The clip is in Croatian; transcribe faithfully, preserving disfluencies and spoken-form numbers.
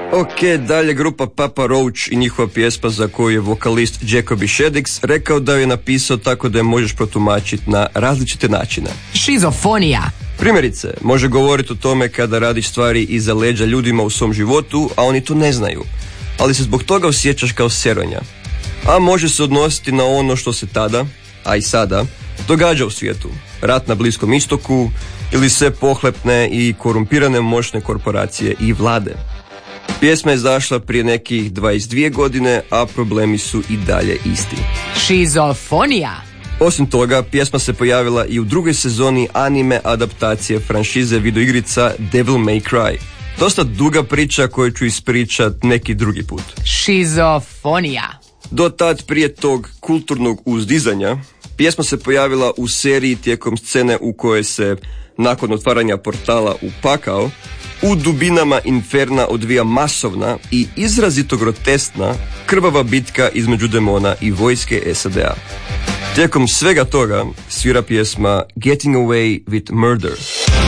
Ok, dalje grupa Papa Roach i njihova pjesma za koju je vokalist Jacoby Shaddix rekao da je napisao tako da je možeš protumačiti na različite načine. Šizofonija. Primjerice, može govoriti o tome kada radiš stvari iza leđa ljudima u svom životu, a oni to ne znaju, ali se zbog toga osjećaš kao seronja. A može se odnositi na ono što se tada, a i sada, događa u svijetu. Rat na Bliskom istoku ili sve pohlepne i korumpirane moćne korporacije i vlade. Pjesma je zašla prije nekih dvadeset dvije godine, a problemi su i dalje isti. Šizofonija. Osim toga, pjesma se pojavila i u drugoj sezoni anime adaptacije franšize videoigrica Devil May Cry. Dosta duga priča koju ću ispričat neki drugi put. Šizofonija. Do tad prije tog kulturnog uzdizanja, pjesma se pojavila u seriji tijekom scene u kojoj se, nakon otvaranja portala u pakao, u dubinama Inferna odvija masovna i izrazito groteskna krvava bitka između demona i vojske S A D-a. Tijekom svega toga svira pjesma Getting Away with Murder.